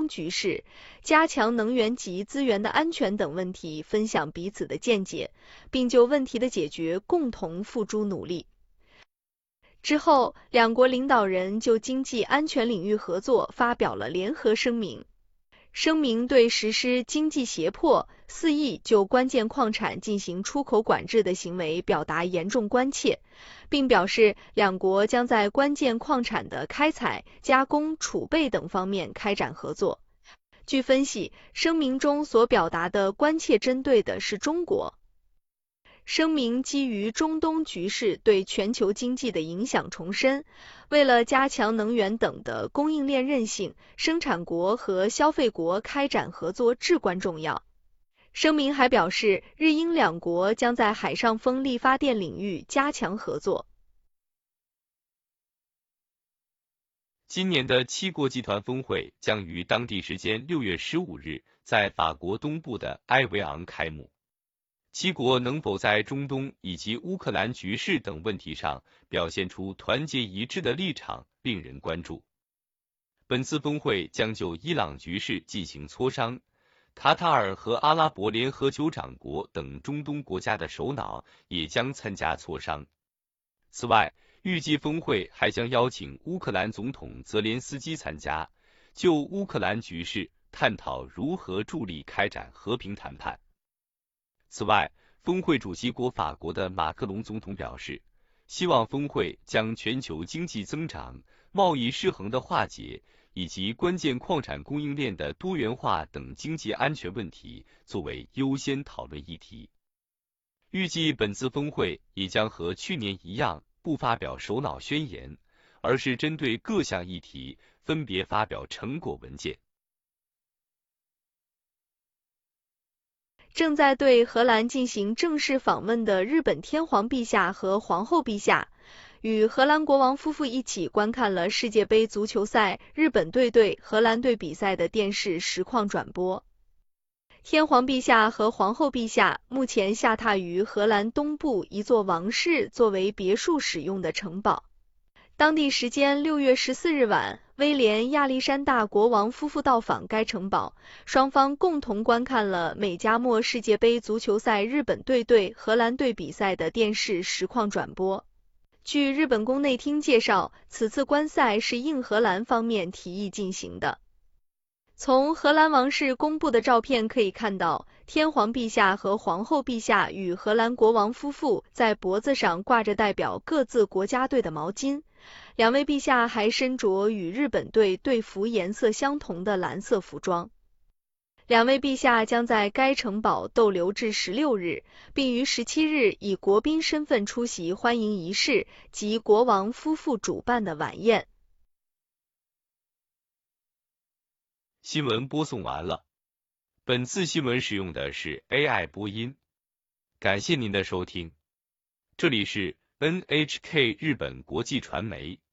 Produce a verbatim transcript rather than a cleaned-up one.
东局势、加强能源及资源的安全等问题分享彼此的见解，并就问题的解决共同付诸努力。之后，两国领导人就经济安全领域合作发表了联合声明。声明对实施经济胁迫、肆意就关键矿产进行出口管制的行为表达严重关切，并表示两国将在关键矿产的开采、加工、储备等方面开展合作。据分析，声明中所表达的关切针对的是中国。声明基于中东局势对全球经济的影响重申，为了加强能源等的供应链韧性，生产国和消费国开展合作至关重要。声明还表示，日英两国将在海上风力发电领域加强合作。 今年的七国集团峰会将于当地时间六月十五日在法国东部的埃维昂开幕。七国能否在中东以及乌克兰局势等问题上表现出团结一致的立场，令人关注。本次峰会将就伊朗局势进行磋商，卡塔尔和阿拉伯联合酋长国等中东国家的首脑也将参加磋商。此外，预计峰会还将邀请乌克兰总统泽连斯基参加，就乌克兰局势探讨如何助力开展和平谈判。此外，峰会主席国法国的马克龙总统表示，希望峰会将全球经济增长、贸易失衡的化解以及关键矿产供应链的多元化等经济安全问题作为优先讨论议题。预计本次峰会也将和去年一样，不发表首脑宣言，而是针对各项议题分别发表成果文件。 正在对荷兰进行正式访问的日本天皇陛下和皇后陛下，与荷兰国王夫妇一起观看了世界杯足球赛日本队对荷兰队比赛的电视实况转播。天皇陛下和皇后陛下目前下榻于荷兰东部一座王室作为别墅使用的城堡。当地时间六月十四日晚，威廉亚历山大国王夫妇到访该城堡，双方共同观看了美加墨世界杯足球赛日本队对荷兰队比赛的电视实况转播。据日本宫内厅介绍，此次观赛是应荷兰方面提议进行的。从荷兰王室公布的照片可以看到，天皇陛下和皇后陛下与荷兰国王夫妇在脖子上挂着代表各自国家队的毛巾，两位陛下还身着与日本队队服颜色相同的蓝色服装。两位陛下将在该城堡逗留至十六日，并于十七日以国宾身份出席欢迎仪式及国王夫妇主办的晚宴。 新闻播送完了，本次新闻使用的是 A I 播音，感谢您的收听，这里是 N H K 日本国际传媒。